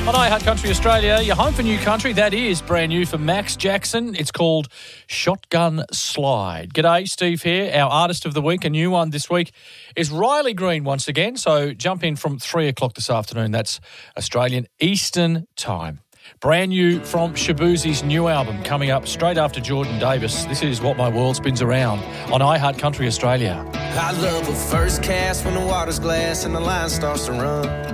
On iHeart Country Australia, your home for new country. That is brand new for Max Jackson. It's called Shotgun Slide. G'day, Steve here, our artist of the week. A new one this week is Riley Green once again. So jump in from 3 o'clock this afternoon. That's Australian Eastern Time. Brand new from Shaboozey's new album coming up straight after Jordan Davis. This is What My World Spins Around on iHeart Country Australia. I love a first cast when the water's glass and the line starts to run.